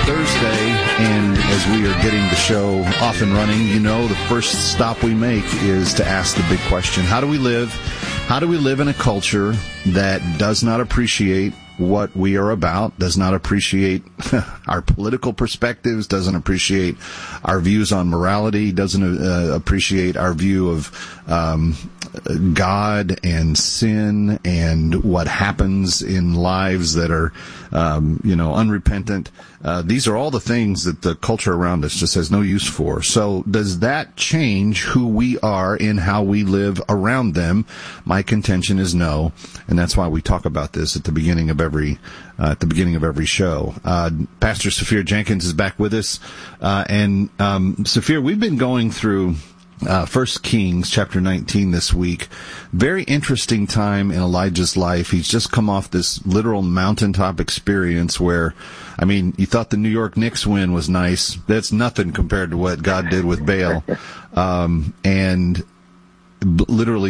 Thursday, and as we are getting the show off and running, the first stop we make is to ask the big question: how do we live? How do we live in a culture that does not appreciate what we are about, does not appreciate our political perspectives, doesn't appreciate our views on morality, doesn't appreciate our view of God and sin and what happens in lives that are, unrepentant. These are all the things that the culture around us just has no use for. So does that change who we are in how we live around them? My contention is no, and that's why we talk about this at the beginning of every show. Pastor Saphir Jenkins is back with us, and Saphir, we've been going through 1 Kings chapter 19 this week. Very interesting time in Elijah's life. He's just come off this literal mountaintop experience where, you thought the New York Knicks win was nice. That's nothing compared to what God did with Baal. And literally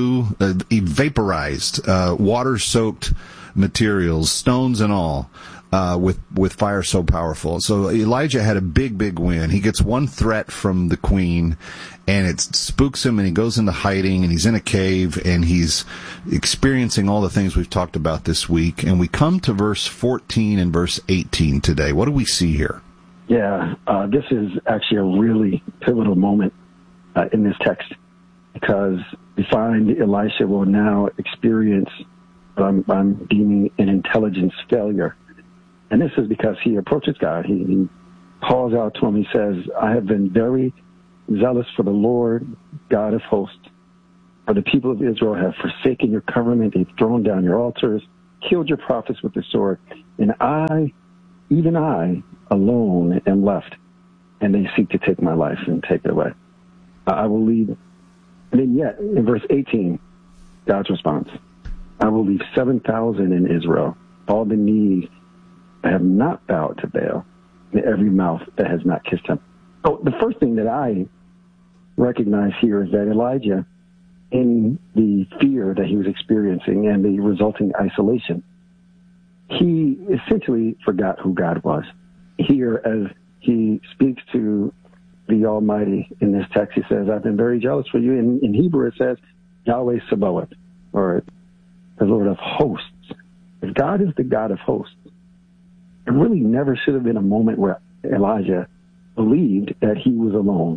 vaporized, water-soaked materials, stones and all. With fire so powerful. So Elijah had a big win. He gets one threat from the queen, and it spooks him, and he goes into hiding, and he's in a cave, and he's experiencing all the things we've talked about this week. And we come to verse 14 and verse 18 today. What do we see here? Yeah, this is actually a really pivotal moment in this text, because we find Elisha will now experience what I'm deeming an intelligence failure. And this is because he approaches God. He calls out to him. He says, I have been very zealous for the Lord, God of hosts. For the people of Israel have forsaken your covenant. They've thrown down your altars, killed your prophets with the sword. And even I, alone am left. And they seek to take my life and take it away. I will leave. And then yet, in verse 18, God's response, I will leave 7,000 in Israel, all the knees that have not bowed to Baal, and every mouth that has not kissed him. So the first thing that I recognize here is that Elijah, in the fear that he was experiencing and the resulting isolation, he essentially forgot who God was. Here, as he speaks to the Almighty in this text, he says, I've been very jealous for you. In Hebrew, it says, Yahweh Sabaoth, or the Lord of hosts. If God is the God of hosts, it really never should have been a moment where Elijah believed that he was alone.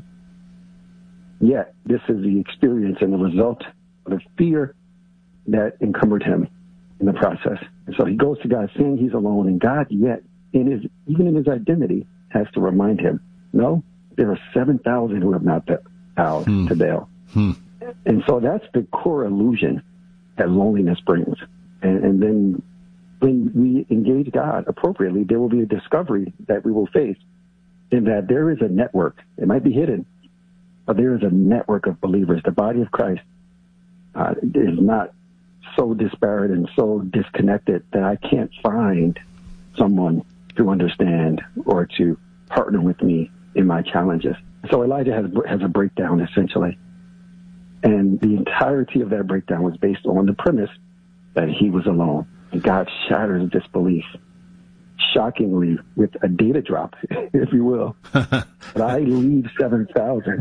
Yet, this is the experience and the result of the fear that encumbered him in the process. And so he goes to God saying he's alone, and God yet, even in his identity, has to remind him, no, there are 7,000 who have not bowed to Baal. And so that's the core illusion that loneliness brings. And then when we engage God appropriately, there will be a discovery that we will face in that there is a network. It might be hidden, but there is a network of believers. The body of Christ is not so disparate and so disconnected that I can't find someone to understand or to partner with me in my challenges. So Elijah has a breakdown, essentially. And the entirety of that breakdown was based on the premise that he was alone. And God shatters this belief, shockingly, with a data drop, if you will. But I leave 7,000,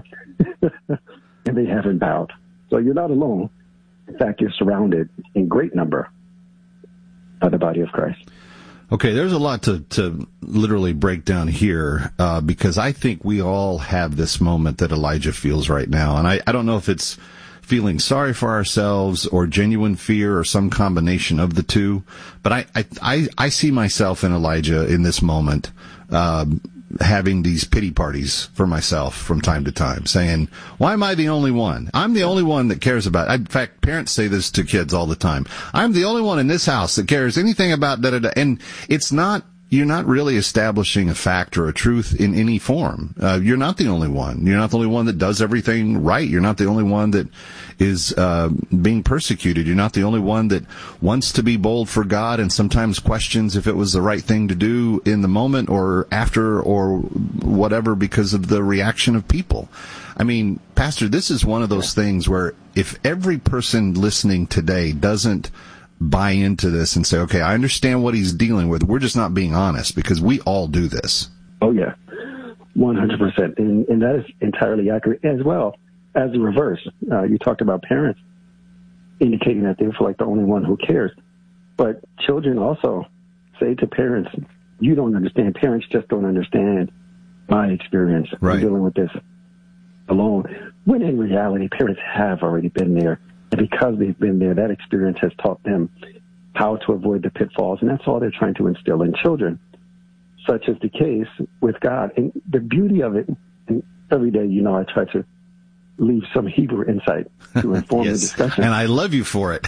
and they haven't bowed. So you're not alone. In fact, you're surrounded in great number by the body of Christ. Okay, there's a lot to literally break down here, because I think we all have this moment that Elijah feels right now. And I don't know if it's feeling sorry for ourselves or genuine fear or some combination of the two, but I see myself in Elijah in this moment, having these pity parties for myself from time to time, saying, why am I the only one? I'm the only one that cares about it. In fact, parents say this to kids all the time. I'm the only one in this house that cares anything about da-da-da. And it's not, you're not really establishing a fact or a truth in any form. You're not the only one. You're not the only one that does everything right. You're not the only one that is being persecuted. You're not the only one that wants to be bold for God and sometimes questions if it was the right thing to do in the moment or after or whatever because of the reaction of people. I mean, Pastor, this is one of those things where if every person listening today doesn't buy into this and say, okay, I understand what he's dealing with. We're just not being honest, because we all do this. Oh, yeah, 100%. And that is entirely accurate, as well as the reverse. You talked about parents indicating that they feel like the only one who cares. But children also say to parents, you don't understand. Parents just don't understand my experience in dealing with this alone. When in reality, parents have already been there. And because they've been there, that experience has taught them how to avoid the pitfalls. And that's all they're trying to instill in children. Such is the case with God. And the beauty of it, and every day, I try to leave some Hebrew insight to inform the discussion. And I love you for it.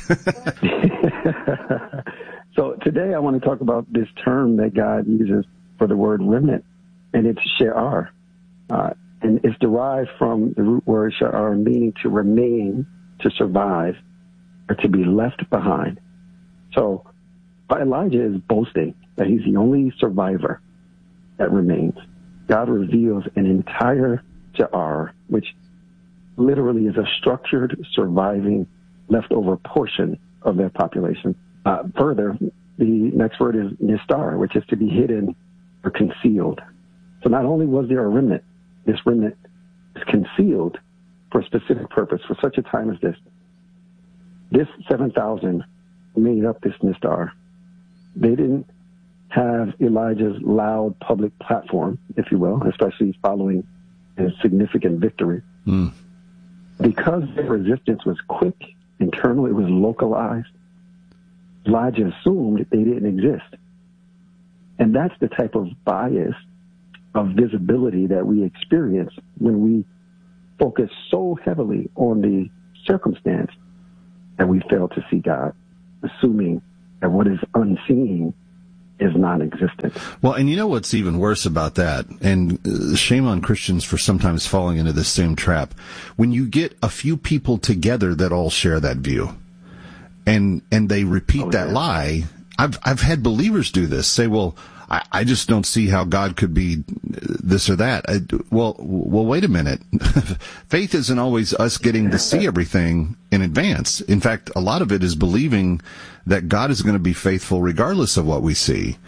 So today I want to talk about this term that God uses for the word remnant, and it's she'ar. And it's derived from the root word she'ar, meaning to remain, to survive, or to be left behind. So Elijah is boasting that he's the only survivor that remains. God reveals an entire she'ar, which literally is a structured, surviving, leftover portion of their population. Further, the next word is nistar, which is to be hidden or concealed. So not only was there a remnant, this remnant is concealed for a specific purpose, for such a time as this. This 7,000 made up this nistar. They didn't have Elijah's loud public platform, if you will, especially following a significant victory. Because their resistance was quick, internal, it was localized, Elijah assumed they didn't exist. And that's the type of bias of visibility that we experience when we focus so heavily on the circumstance that we fail to see God, assuming that what is unseen is non-existent. Well, and you know what's even worse about that, and shame on Christians for sometimes falling into this same trap, when you get a few people together that all share that view, and they repeat that lie. I've had believers do this, say, well, I just don't see how God could be this or that. Well, wait a minute. Faith isn't always us getting to see everything in advance. In fact, a lot of it is believing that God is going to be faithful regardless of what we see.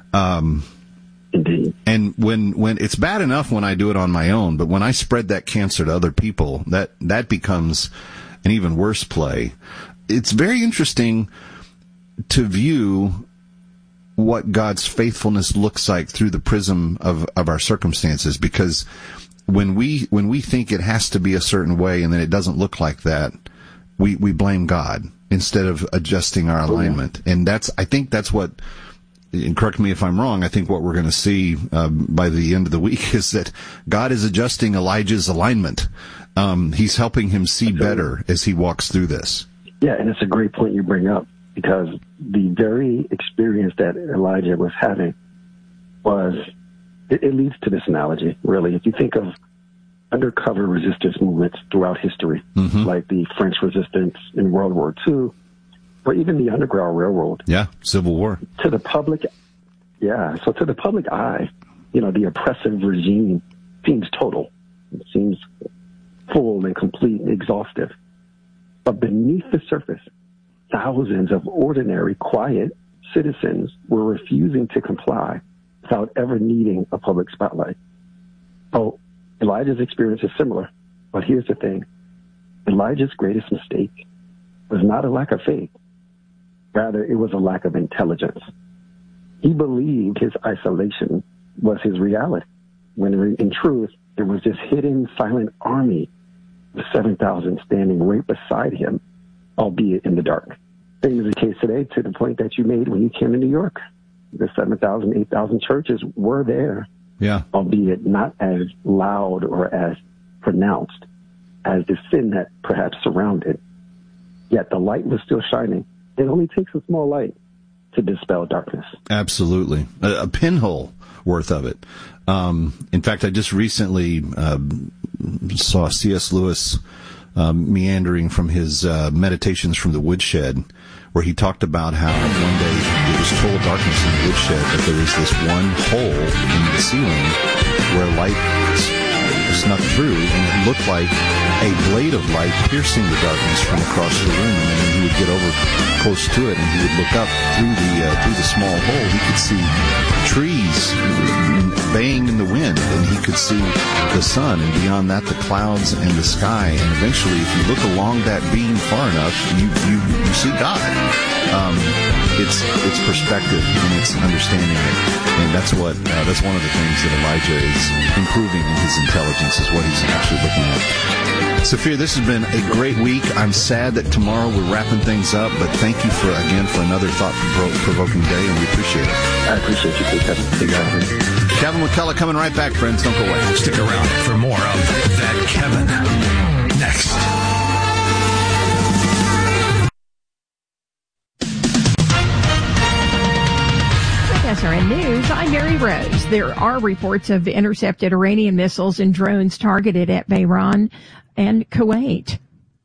Indeed. And when it's bad enough when I do it on my own, but when I spread that cancer to other people, that becomes an even worse play. It's very interesting to view what God's faithfulness looks like through the prism of our circumstances, because when we think it has to be a certain way and then it doesn't look like that, we blame God instead of adjusting our alignment. And I think that's what, and correct me if I'm wrong, I think what we're going to see by the end of the week is that God is adjusting Elijah's alignment. He's helping him see better as he walks through this. Yeah, and it's a great point you bring up, because the very experience that Elijah was having it leads to this analogy, really. If you think of undercover resistance movements throughout history, like the French resistance in World War II, or even the Underground Railroad. Yeah, Civil War. So to the public eye, the oppressive regime seems total. It seems full and complete and exhaustive. But beneath the surface, thousands of ordinary, quiet citizens were refusing to comply without ever needing a public spotlight. Oh, Elijah's experience is similar, but here's the thing. Elijah's greatest mistake was not a lack of faith. Rather, it was a lack of intelligence. He believed his isolation was his reality, when in truth, it was this hidden, silent army of 7,000 standing right beside him, albeit in the dark. Same is the case today, to the point that you made when you came to New York. The 7,000, 8,000 churches were there, albeit not as loud or as pronounced as the sin that perhaps surrounded. Yet the light was still shining. It only takes a small light to dispel darkness. Absolutely. A pinhole worth of it. In fact, I just recently saw C.S. Lewis meandering from his Meditations from the Woodshed, where he talked about how one day it was total darkness in the woodshed, but there was this one hole in the ceiling where light snuck through, and it looked like a blade of light piercing the darkness from across the room. And then he would get over close to it, and he would look up through the small hole. He could see trees baying in the wind, and he could see the sun, and beyond that, the clouds and the sky. And eventually, if you look along that beam far enough, you see God. It's perspective, and it's understanding it, and that's one of the things that Elijah is improving in his intelligence, is what he's actually looking at. Sophia, this has been a great week. I'm sad that tomorrow we're wrapping things up, but thank you for another thought-provoking day, and we appreciate it. I appreciate you, Kevin. Kevin McCullough coming right back, friends. Don't go away. Stick around for more of That Kevin next. SRN News, I'm Mary Rose. There are reports of intercepted Iranian missiles and drones targeted at Bahrain and Kuwait.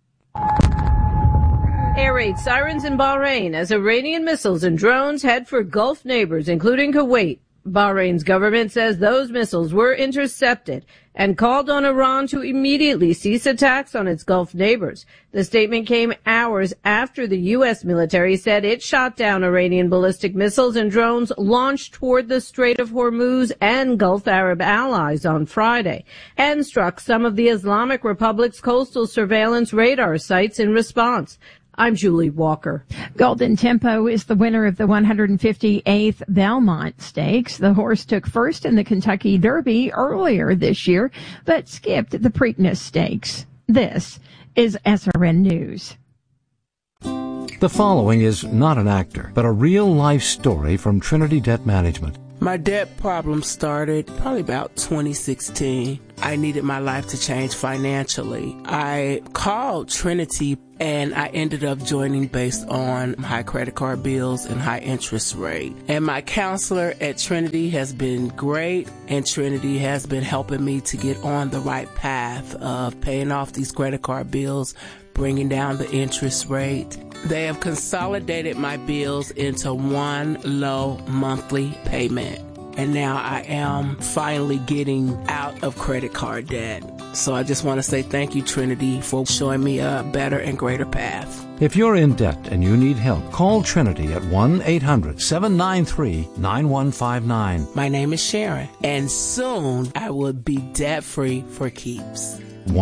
Air raid sirens in Bahrain as Iranian missiles and drones head for Gulf neighbors, including Kuwait. Bahrain's government says those missiles were intercepted and called on Iran to immediately cease attacks on its Gulf neighbors. The statement came hours after the U.S. military said it shot down Iranian ballistic missiles and drones launched toward the Strait of Hormuz and Gulf Arab allies on Friday, and struck some of the Islamic Republic's coastal surveillance radar sites in response. I'm Julie Walker. Golden Tempo is the winner of the 158th Belmont Stakes. The horse took first in the Kentucky Derby earlier this year, but skipped the Preakness Stakes. This is SRN News. The following is not an actor, but a real-life story from Trinity Debt Management. My debt problem started probably about 2016. I needed my life to change financially. I called Trinity and I ended up joining based on high credit card bills and high interest rate. And my counselor at Trinity has been great, and Trinity has been helping me to get on the right path of paying off these credit card bills, bringing down the interest rate. They have consolidated my bills into one low monthly payment. And now I am finally getting out of credit card debt. So I just want to say thank you, Trinity, for showing me a better and greater path. If you're in debt and you need help, call Trinity at 1-800-793-9159. My name is Sharon, and soon I will be debt-free for keeps.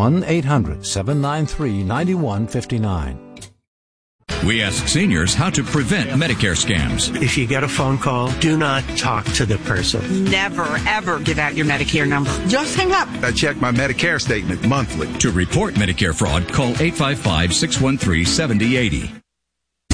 1-800-793-9159. We ask seniors how to prevent Medicare scams. If you get a phone call, do not talk to the person. Never, ever give out your Medicare number. Just hang up. I check my Medicare statement monthly. To report Medicare fraud, call 855-613-7080.